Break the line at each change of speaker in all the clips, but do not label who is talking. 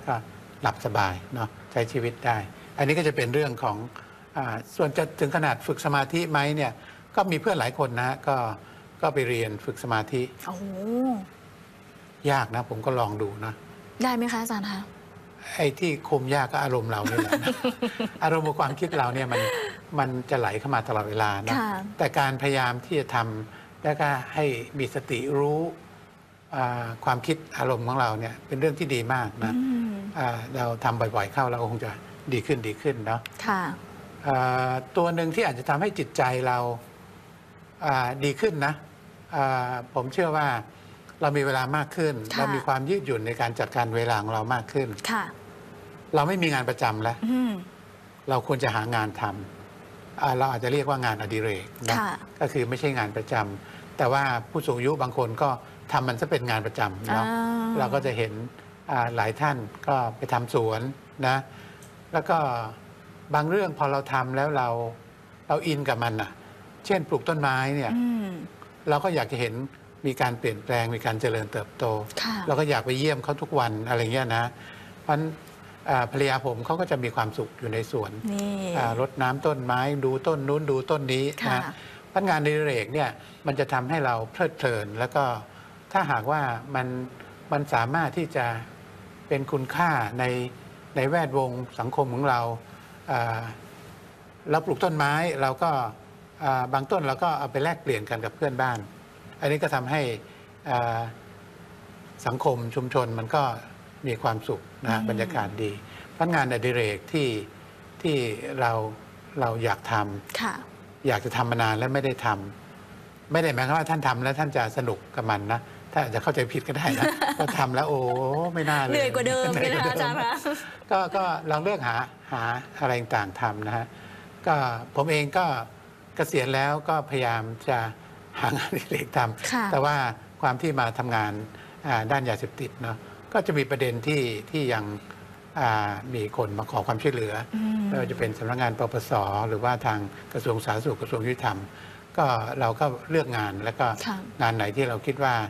แล้วก็หลับสบายเนาะใช้ชีวิตได้อันนี้ก็จะเป็นเรื่องของส่วนจะถึงขนาดฝึกสมาธิไหมเนี่ยก็มีเพื่อนหลายคนนะก็ไปเรียนฝึกสมาธิ
โอ้
ยากนะผมก็ลองดูนะ
ได้ไหมคะอาจารย์คะ
ไอ้ที่คุมยากก็อารมณ์เรานี่แหละนะ อารมณ์กับความคิดเราเนี่ยมันจะไหลเข้ามาตลอดเวลานะแต่การพยายามที่จะทำแล้วก็ให้มีสติรู้ความคิดอารมณ์ของเราเนี่ยเป็นเรื่องที่ดีมากนะเราทำบ่อยๆเข้าเราคงจะดีขึ้นเนาะตัวหนึ่งที่อาจจะทำให้จิตใจเราดีขึ้นนะผมเชื่อว่าเรามีเวลามากขึ้นเรามีความยืดหยุ่นในการจัดการเวลาของเรามากขึ้นเราไม่มีงานประจำแล้วเราควรจะหางานทำเราอาจจะเรียกว่างานอดิเรกนะก็คือไม่ใช่งานประจำแต่ว่าผู้สูงอายุบางคนก็ทำมันจะเป็นงานประจำเนาะเราก็จะเห็นหลายท่านก็ไปทำสวนนะแล้วก็บางเรื่องพอเราทำแล้วเราอินกับมันอ่ะเช่นปลูกต้นไม้เนี่ยเราก็อยากจะเห็นมีการเปลี่ยนแปลงมีการเจริญเติบโตเราก็อยากไปเยี่ยมเขาทุกวันอะไรเงี้ยนะเพราะภรรยาผมเขาก็จะมีความสุขอยู่ในสวนรดน้ำต้นไม้ดูต้นนู้นดูต้นนี้นะพัฒงานอดิเรกเนี่ยมันจะทำให้เราเพลิดเพลินแล้วก็ถ้าหากว่ามันสามารถที่จะเป็นคุณค่าในแวดวงสังคมของเราปลูกต้นไม้เราก็บางต้นเราก็เอาไปแลกเปลี่ยนกันกับเพื่อนบ้านอันนี้ก็ทำให้สังคมชุมชนมันก็มีความสุขนะบรรยากาศดีเพราะงานอดิเรกที่เราอยากทำอยากจะทำมานานและไม่ได้ทำไม่ได้หมายความว่าท่านทำแล้วท่านจะสนุกกับมันนะถ้าจะเข้าใจผิดก็ได้นะก็ทำแล้วโอ้ไม่น่าเลย
เหนื่อยกว่าเดิมเลยนะอาจารย์คะ
ก็ลองเลือกหาอะไรต่างทำนะฮะก็ผมเองก็เกษียณแล้วก็พยายามจะหางานอดิเรกทำแต่ว่าความที่มาทำงานด้านยาเสพติดเนาะก็จะมีประเด็นที่ยังมีคนมาขอความช่วยเหลือไม่ว่าจะเป็นสำนักงานปปส.หรือว่าทางกระทรวงสาธารณสุขกระทรวงยุติธรรมก็เราก็เลือกงานแล้วก็งานไหนที่เราคิดว่า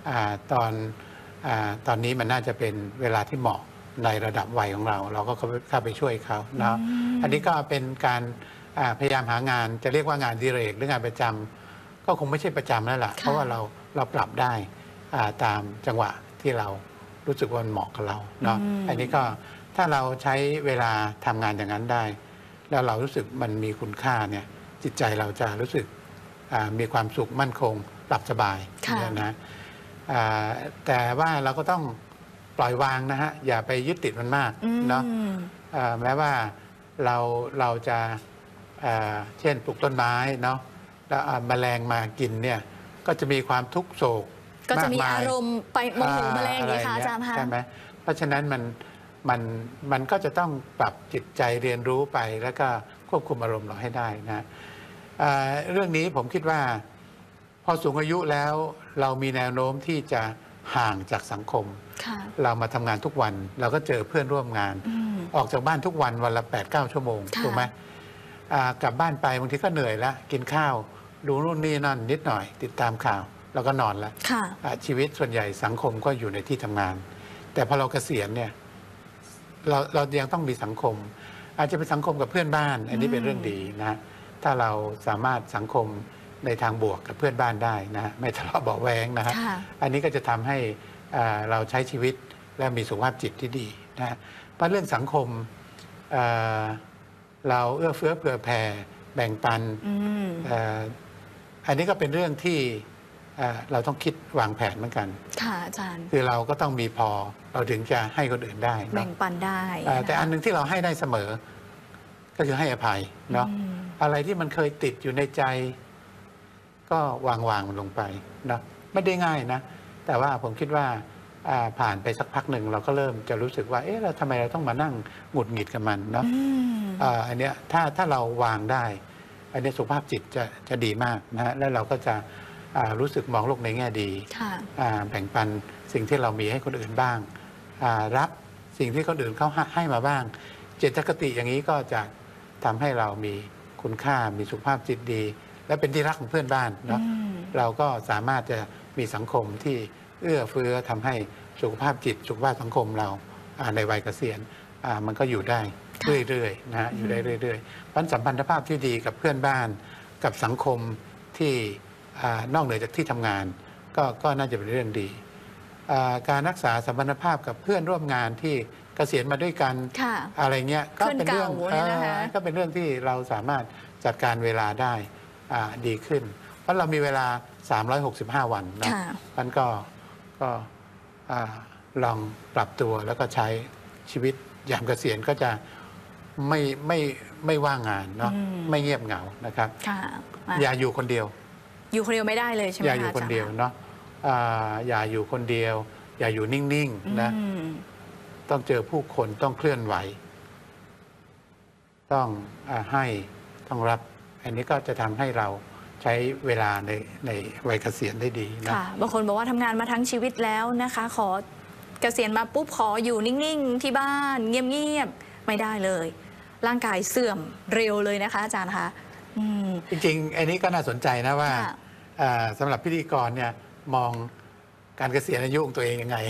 ตอนนี้มันน่าจะเป็นเวลาที่เหมาะในระดับวัยของเราก็เข้าไปช่วยเขาเนาะอันนี้ก็เป็นการพยายามหางานจะเรียกว่างานอดิเรกหรืองานประจำก็คงไม่ใช่ประจำแล้วล่ะเพราะว่าเราปรับได้ตามจังหวะที่เรารู้สึกว่ามันเหมาะกับเราเนาะอันนี้ก็ถ้าเราใช้เวลาทำงานอย่างนั้นได้แล้วเรารู้สึกมันมีคุณค่าเนี่ยจิตใจเราจะรู้สึกมีความสุขมั่นคงหลับสบายนะแต่ว่าเราก็ต้องปล่อยวางนะฮะอย่าไปยึดติดมันมากเนาะแม้ว่าเราจะเช่นปลูกต้นไม้เนาะแล้วแมลงมากินเนี่ยก็จะมีความทุกข์โศก
ก็จะมีอารมณ์ไปโมโหแมลงอย่างนี้ค่ะอาจารย์คะ
ใช่ไหมเพราะฉะนั้นมันก็จะต้องปรับจิตใจเรียนรู้ไปแล้วก็ควบคุมอารมณ์เราให้ได้นะเรื่องนี้ผมคิดว่าพอสูงอายุแล้วเรามีแนวโน้มที่จะห่างจากสังคมเรามาทำงานทุกวันเราก็เจอเพื่อนร่วมงานออกจากบ้านทุกวันวันละ 8-9 ชั่วโมงถูกไหมกลับบ้านไปบางทีก็เหนื่อยแล้วกินข้าวดูนู่นนี่นั่นนิดหน่อยติดตามข่าวแล้วก็นอนแล้วชีวิตส่วนใหญ่สังคมก็อยู่ในที่ทำงานแต่พอเราเกษียณเนี่ยเรายังต้องมีสังคมอาจจะเป็นสังคมกับเพื่อนบ้านอันนี้เป็นเรื่องดีนะถ้าเราสามารถสังคมในทางบวกกับเพื่อนบ้านได้นะไม่ทะเลาะเบาะแว้งนะฮะอันนี้ก็จะทำให้เราใช้ชีวิตและมีสุขภาพจิตที่ดีนะเพราะเรื่องสังคมเราเอื้อเฟื้อเผื่อแผ่แบ่งปันอันนี้ก็เป็นเรื่องที่เราต้องคิดวางแผนเหมือนกัน
ค่ะอาจารย์
คือเราก็ต้องมีพอเราถึงจะให้คนอื่นได้
แบ่งปันได้
แต่อันหนึ่งที่เราให้ได้เสมอก็คือให้อภัยเนาะอะไรที่มันเคยติดอยู่ในใจก็วางมันลงไปนะไม่ได้ง่ายนะแต่ว่าผมคิดว่าผ่านไปสักพักหนึ่งเราก็เริ่มจะรู้สึกว่าเราทำไมเราต้องมานั่งหงุดหงิดกับมันเนาะอันเนี้ยถ้าเราวางได้อันนี้สุขภาพจิตจะดีมากนะฮะแล้วเราก็จะรู้สึกมองโลกในแง่ดีแบ่งปันสิ่งที่เรามีให้คนอื่นบ้างรับสิ่งที่คนอื่นเขาให้มาบ้างเจตคติอย่างนี้ก็จะทำให้เรามีคุณค่ามีสุขภาพจิตดีและเป็นที่รักของเพื่อนบ้านเนาะเราก็สามารถจะมีสังคมที่เอื้อเฟื้อทำให้สุขภาพจิตสุขภาพสังคมเราในวัยเกษียณมันก็อยู่ได้เรื่อยๆนะอยู่ได้เรื่อยๆเพราะสัมพันธภาพที่ดีกับเพื่อนบ้านกับสังคมที่นอกเหนือจากที่ทำงานก็น่าจะเป็นเรื่องดีการรักษาสัมพันธภาพกับเพื่อนร่วมงานที่เกษียณมาด้วยกันอะไรเงี้ยก็เป็นเรื่องที่เราสามารถจัดการเวลาได้ดีขึ้นเพราะเรามีเวลา365 วันนะมันก็ลองปรับตัวแล้วก็ใช้ชีวิตยามเกษียณก็จะไม่ว่างงานเนาะไม่เงียบเหงานะครับอย่าอยู่คนเดียว
ไม่ได้เลยใช่ไหมคะอย่า
อยู่คนเดียวเนาะอย่าอยู่คนเดียวอย่าอยู่นิ่งๆนะต้องเจอผู้คนต้องเคลื่อนไหวต้องให้ต้องรับอันนี้ก็จะทำให้เราใช้เวลาในวัยเกษียณได้ดีนะ
บางคนบอกว่าทำงานมาทั้งชีวิตแล้วนะคะขอเกษียณมาปุ๊บขออยู่นิ่งๆที่บ้านเงียบๆไม่ได้เลยร่างกายเสื่อมเร็วเลยนะคะอาจารย์คะ
จริงๆอันนี้ก็น่าสนใจนะว่าสำหรับพิธีกรเนี่ยมองการเกษียณอายุของตัวเองยังไง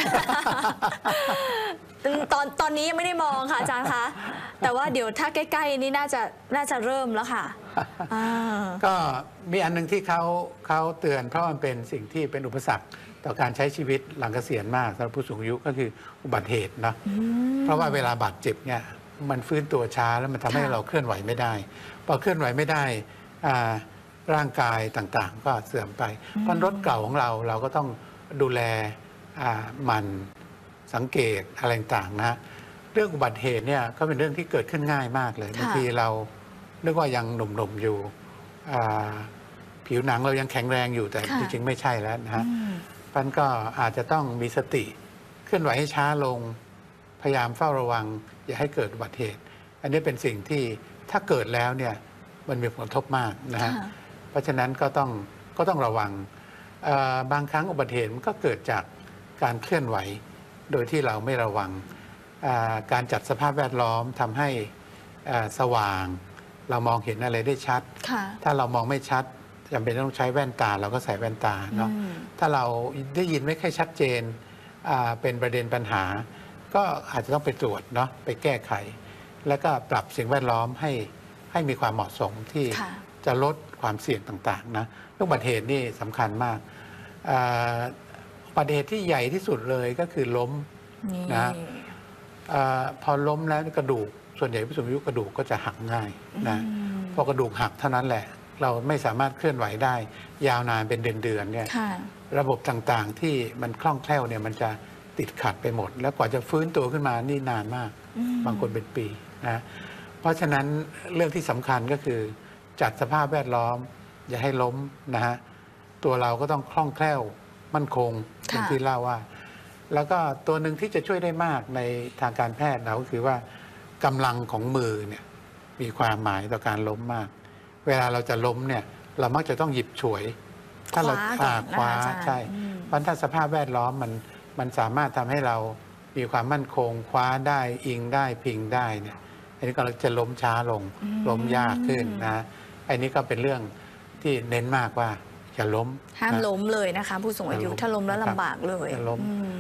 ตอนนี้ยังไม่ได้มองค่ะอาจารย์คะแต่ว่าเดี๋ยวถ้าใกล้ๆนี้น่าจะเริ่มแล้วค่ะ
ก็มีอันนึงที่เขาเตือนเพราะมันเป็นสิ่งที่เป็นอุปสรรคต่อการใช้ชีวิตหลังเกษียณมากสำหรับผู้สูงอายุก็คืออุบัติเหตุนะเพราะว่าเวลาบาดเจ็บเนี่ยมันฟื้นตัวช้าแล้วมันทำให้เราเคลื่อนไหวไม่ได้พอเคลื่อนไหวไม่ได้ร่างกายต่างๆก็เสื่อมไปเพราะรถเก่าของเราก็ต้องดูแลมันสังเกตอะไรต่างๆนะเรื่องอุบัติเหตุเนี่ยก็เป็นเรื่องที่เกิดขึ้นง่ายมากเลยบางทีเรานึกว่ายังหนุ่มๆอยู่ผิวหนังเรายังแข็งแรงอยู่แต่จริงๆไม่ใช่แล้วนะฮะมันก็อาจจะต้องมีสติเคลื่อนไหวให้ช้าลงพยายามเฝ้าระวังอย่าให้เกิดอุบัติเหตุอันนี้เป็นสิ่งที่ถ้าเกิดแล้วเนี่ยมันมีผลกระทบมากนะฮะเพราะฉะนั้นก็ต้องระวังบางครั้งอุบัติเหตุมันก็เกิดจากการเคลื่อนไหวโดยที่เราไม่ระวังการจัดสภาพแวดล้อมทำให้สว่างเรามองเห็นอะไรได้ชัดถ้าเรามองไม่ชัดจำเป็นต้องใช้แว่นตาเราก็ใส่แว่นตาเนาะถ้าเราได้ยินไม่ค่อยชัดเจนเป็นประเด็นปัญหาก็อาจจะต้องไปตรวจเนาะไปแก้ไขแล้วก็ปรับสิ่งแวดล้อมให้มีความเหมาะสมที่จะลดความเสี่ยงต่างๆนะเรื่องอุบัติเหตุนี่สำคัญมากอุบัติเหตุที่ใหญ่ที่สุดเลยก็คือล้มนะพอล้มแล้วกระดูกส่วนใหญ่ผู้สูงอายุกระดูกก็จะหักง่ายนะพอกระดูกหักเท่านั้นแหละเราไม่สามารถเคลื่อนไหวได้ยาวนานเป็นเดือนๆเนี่ยระบบต่างๆที่มันคล่องแคล่วเนี่ยมันจะติดขัดไปหมดแล้วกว่าจะฟื้นตัวขึ้นมานี่นานมากบางคนเป็นปีนะเพราะฉะนั้นเรื่องที่สำคัญก็คือจัดสภาพแวดล้อมอย่าให้ล้มนะฮะตัวเราก็ต้องคล่องแคล่วมั่นคงอย่างที่เล่าว่าแล้วก็ตัวหนึ่งที่จะช่วยได้มากในทางการแพทย์เราก็คือว่ากำลังของมือเนี่ยมีความหมายต่อการล้มมากเวลาเราจะล้มเนี่ยเรามักจะต้องหยิบฉวยถ้าเราคว้าใช่เพราะถ้าสภาพแวดล้อมมันสามารถทำให้เรามีความมั่นคงคว้าได้อิงได้พิงได้เนี่ยอันนี้ก็จะล้มช้าลงล้มยากขึ้นนะอันนี้ก็เป็นเรื่องที่เน้นมากว่าอย่าล้ม
ห้ามล้มเลยนะคะผู้สูงอายุถ้าล้มแล้วลำบากเลย
ล้ม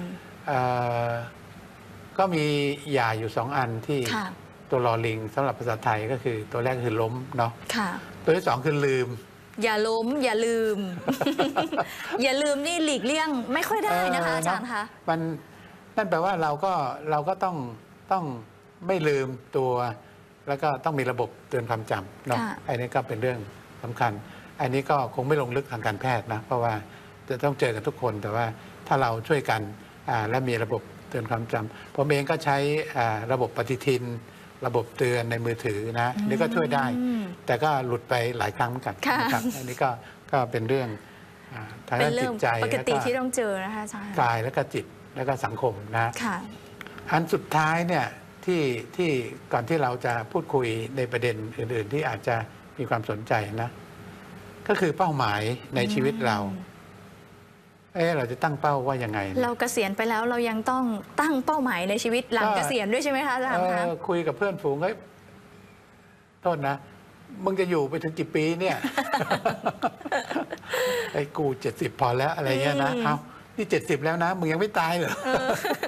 ก็มียาอยู่2 อันที่ตัวลอลิงสำหรับภาษาไทยก็คือตัวแรกคือล้มเนาะตัวที่2คือลืม
อย่าล้มอย่าลืม อย่าลืมนี่หลีกเลี่ยงไม่ค่อยได้นะคะอาจารย์คะ
นั่นแปลว่าเราก็ต้องไม่ลืมตัวแล้วก็ต้องมีระบบเตือนความจำเนาะอันนี้ก็เป็นเรื่องสำคัญอันนี้ก็คงไม่ลงลึกทางการแพทย์นะเพราะว่าจะต้องเจอกันทุกคนแต่ว่าถ้าเราช่วยกันและมีระบบเตือนความจำผมเองก็ใช้ระบบปฏิทินระบบเตือนในมือถือนะนี่ก็ช่วยได้แต่ก็หลุดไปหลายครั้งเหมือนกันนะครับอันนี้ก็เป็นเรื่องทางด้านจิตใจ
ปกติที่ต้องเจอนะคะอาจารย์
กายแล้วก็จิตแล้วก็สังคมนะอันสุดท้ายเนี่ยที่ก่อนที่เราจะพูดคุยในประเด็นอื่นๆที่อาจจะมีความสนใจนะก็คือเป้าหมายในชีวิตเราเราจะตั้งเป้าว่ายังไง
เราเกษียณไปแล้วเรายังต้องตั้งเป้าหมายในชีวิตหลังเกษียณด้วยใช่ไหมคะอาจารย์คะ
คุยกับเพื่อนฝูงโทษนะมึงจะอยู่ไปถึงกี่ปีเนี่ยไอ้กู70พอแล้วอะไรเงี้ยนะเอานี่70แล้วนะมึงยังไม่ตายเหรอ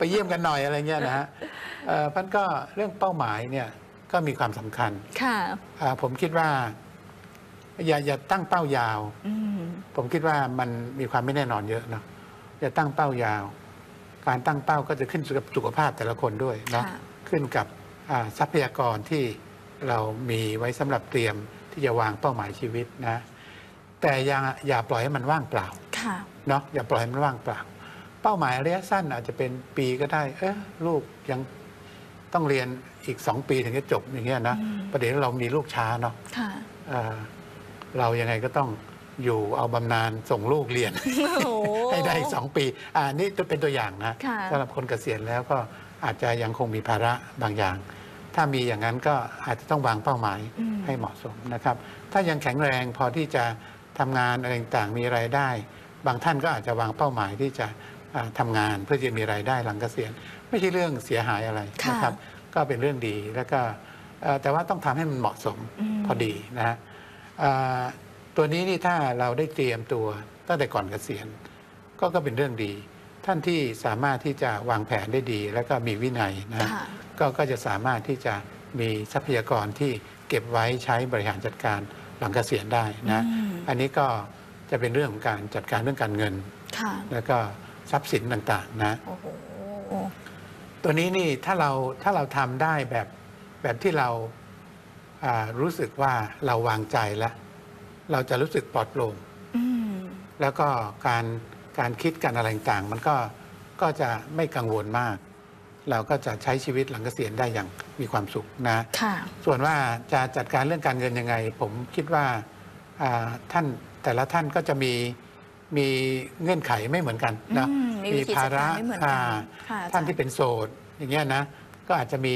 ไปเยี่ยมกันหน่อยอะไรเงี้ยนะฮะพันก็เรื่องเป้าหมายเนี่ยก็มีความสำคัญ
ค่ะ
ผมคิดว่าอย่าตั้งเป้ายาวผมคิดว่ามันมีความไม่แน่นอนเยอะเนาะอย่าตั้งเป้ายาว การตั้งเป้าก็จะขึ้นกับสุขภาพแต่ละคนด้วยเนาะขึ้นกับทรัพยากรที่เรามีไว้สำหรับเตรียมที่จะวางเป้าหมายชีวิตนะแต่อย่าปล่อยให้มันว่างเปล่าเนาะอย่าปล่อยให้มันว่างเปล่าเป้าหมายระยะสั้นอาจจะเป็นปีก็ได้ลูกยังต้องเรียนอีก2 ปีถึงจะจบอย่างเงี้ยนะประเดี๋ยวเรามีลูกช้าเนาะเรายังไงก็ต้องอยู่เอาบำนาญส่งลูกเรียน ให้ได้อีก2 ปีนี่เป็นตัวอย่างนะสำหรับคนเกษียณแล้วก็อาจจะยังคงมีภาระบางอย่างถ้ามีอย่างนั้นก็อาจจะต้องวางเป้าหมายให้เหมาะสมนะครับถ้ายังแข็งแรงพอที่จะทำงานอะไรต่างมีรายได้บางท่านก็อาจจะวางเป้าหมายที่จะทำงานเพื่อจะมีรายได้หลังเกษียณไม่ใช่เรื่องเสียหายอะไรนะครับก็เป็นเรื่องดีแล้วก็แต่ว่าต้องทำให้มันเหมาะสมพอดีนะฮะตัวนี้นี่ถ้าเราได้เตรียมตัวตั้งแต่ก่อนเกษียณก็เป็นเรื่องดีท่านที่สามารถที่จะวางแผนได้ดีแล้วก็มีวินัยนะก็จะสามารถที่จะมีทรัพยากรที่เก็บไว้ใช้บริหารจัดการหลังเกษียณได้นะอันนี้ก็จะเป็นเรื่องของการจัดการเรื่องการเงินแล้วก็ทรัพย์สินต่างๆนะตัวนี้นี่ถ้าเราทำได้แบบที่เรารู้สึกว่าเราวางใจแล้วเราจะรู้สึกปลอดโปร่งแล้วก็การคิดการอะไรต่างๆมันก็จะไม่กังวลมากเราก็จะใช้ชีวิตหลังเกษียณได้อย่างมีความสุขนะส่วนว่าจะจัดการเรื่องการเงินยังไงผมคิดว่าแต่ละท่านก็จะมีเงื่อนไขไม่เหมือนกันนะมีภาระท่านที่เป็นโสดอย่างเงี้ยนะก็อาจจะมี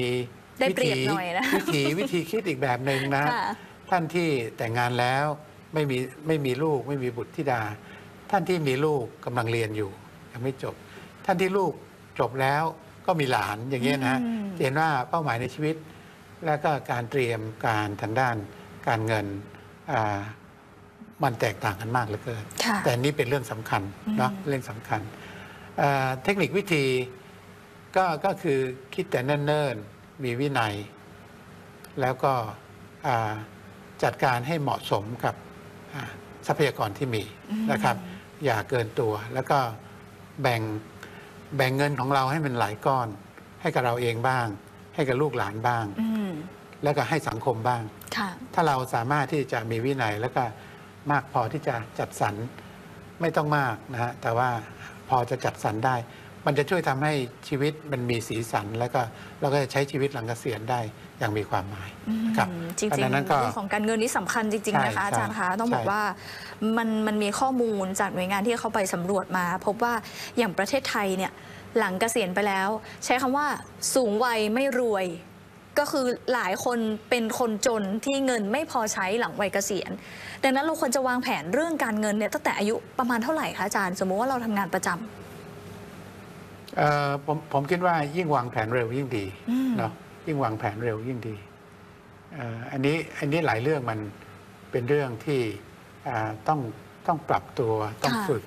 วิธีคิดอีกแบบหนึ่งนะท่านที่แต่งงานแล้วไม่มีลูกไม่มีบุตรธิดาท่านที่มีลูกกำลังเรียนอยู่ยังไม่จบท่านที่ลูกจบแล้วก็มีหลานอย่างเงี้ยนะเห็นว่าเป้าหมายในชีวิตและก็การเตรียมการทางด้านการเงินมันแตกต่างกันมากเหลือเกินแต่นี่เป็นเรื่องสำคัญเนาะเรื่องสำคัญเทคนิควิธีก็คือคิดแต่เนิ่นๆมีวินัยแล้วก็จัดการให้เหมาะสมกับทรัพยากรที่มีนะครับอย่าเกินตัวแล้วก็แบ่งเงินของเราให้มันหลายก้อนให้กับเราเองบ้างให้กับลูกหลานบ้างแล้วก็ให้สังคมบ้างถ้าเราสามารถที่จะมีวินัยแล้วก็มากพอที่จะจัดสรรไม่ต้องมากนะฮะแต่ว่าพอจะจัดสรรได้มันจะช่วยทำให้ชีวิตมันมีสีสันแล้วก็เราก็จะใช้ชีวิตหลังเกษียณได้อย่างมีความหมายครับ
จริงๆเรื่องของการเงินนี่สำคัญจริงๆนะคะอาจารย์คะต้องบอกว่ามันมีข้อมูลจากหน่วยงานที่เขาไปสำรวจมาพบว่าอย่างประเทศไทยเนี่ยหลังเกษียณไปแล้วใช้คำว่าสูงวัยไม่รวยก็คือหลายคนเป็นคนจนที่เงินไม่พอใช้หลังวัยเกษียณดังนั้นเราควรจะวางแผนเรื่องการเงินเนี่ยตั้งแต่อายุประมาณเท่าไหร่คะอาจารย์สมมุติว่าเราทำงานประจำ
ผมคิดว่ายิ่งวางแผนเร็วยิ่งดีเนาะยิ่งวางแผนเร็วยิ่งดีอันนี้หลายเรื่องมันเป็นเรื่องที่ต้องปรับตัวต้องฝึก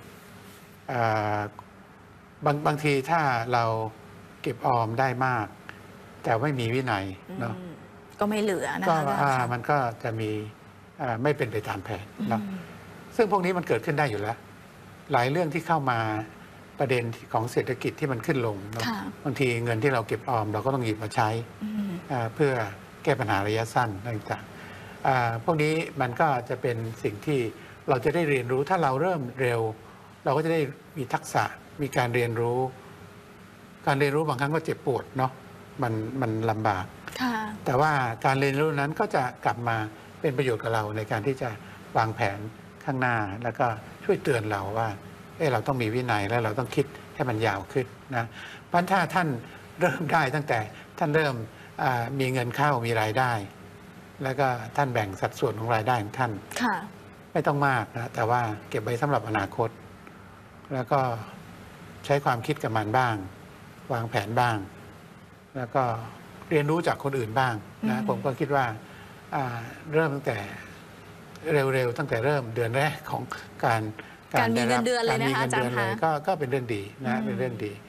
บางทีถ้าเราเก็บออมได้มากแต่ไม่มีวินัยเนาะ
ก็ไม่เหลือนะคะ
มันก็จะมีไม่เป็นไปตามแผนเนาะซึ่งพวกนี้มันเกิดขึ้นได้อยู่แล้วหลายเรื่องที่เข้ามาประเด็นของเศรษฐกิจที่มันขึ้นลงเนาะบางทีเงินที่เราเก็บออมเราก็ต้องหยิบมาใช้เพื่อแก้ปัญหาระยะสั้นต่างๆพวกนี้มันก็จะเป็นสิ่งที่เราจะได้เรียนรู้ถ้าเราเริ่มเร็วเราก็จะได้มีทักษะมีการเรียนรู้บางครั้งก็เจ็บปวดเนาะมันลำบากแต่ว่าการเรียนรู้นั้นก็จะกลับมาเป็นประโยชน์กับเราในการที่จะวางแผนข้างหน้าแล้วก็ช่วยเตือนเราว่าเราต้องมีวินัยแล้วเราต้องคิดให้มันยาวขึ้นนะเพราะถ้าท่านเริ่มได้ตั้งแต่ท่านเริ่มมีเงินเข้ามีรายได้ แล้วก็ท่านแบ่งสัดส่วนของรายได้ของท่านไม่ต้องมากนะแต่ว่าเก็บไว้สำหรับอนาคตแล้วก็ใช้ความคิดกับมันบ้างวางแผนบ้างแล้วก็เรียนรู้จากคนอื่นบ้างนะผมก็คิดว่าเริ่มตั้งแต่เร็วๆตั้งแต่เริ่มเดือนแรกของการ
มีเงินเดือนเลยนะคะอาจารย์คะ
ก็เป็นเรื่องดีนะเป็นเรื่องดี